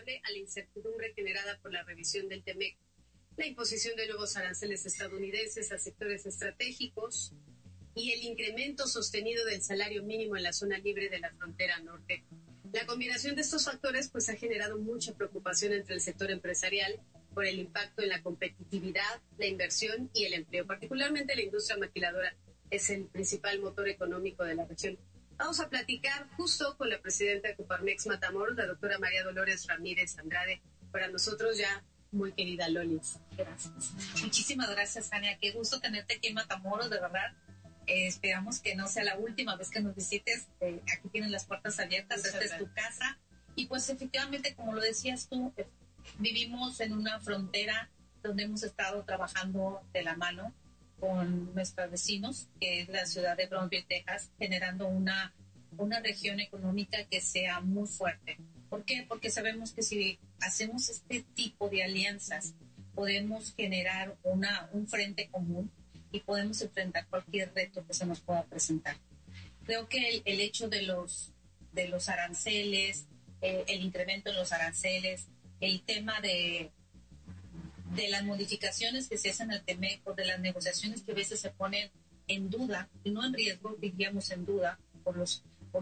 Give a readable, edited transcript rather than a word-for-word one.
vulnerable a la incertidumbre generada por la revisión del TEMEC, la imposición de nuevos aranceles estadounidenses a sectores estratégicos y el incremento sostenido del salario mínimo en la zona libre de la frontera norte. La combinación de estos factores pues ha generado mucha preocupación entre el sector empresarial por el impacto en la competitividad, la inversión y el empleo. Particularmente la industria maquiladora es el principal motor económico de la región. Vamos a platicar justo con la presidenta de Coparmex Matamoros, la doctora María Dolores Ramírez Andrade. Para nosotros ya muy querida Lolis. Gracias. Muchísimas gracias, Tania. Qué gusto tenerte aquí en Matamoros, de verdad. Esperamos que no sea la última vez que nos visites. Aquí tienen las puertas abiertas, esta es tu casa. Y pues efectivamente, como lo decías tú, vivimos en una frontera donde hemos estado trabajando de la mano con nuestros vecinos, que es la ciudad de Brownsville, Texas, generando una región económica que sea muy fuerte. ¿Por qué? Porque sabemos que si hacemos este tipo de alianzas, podemos generar un frente común y podemos enfrentar cualquier reto que se nos pueda presentar. Creo que el hecho de los aranceles, el incremento en los aranceles, el tema de las modificaciones que se hacen al TEMEC, o de las negociaciones que a veces se ponen en duda, y no en riesgo, diríamos en duda, por los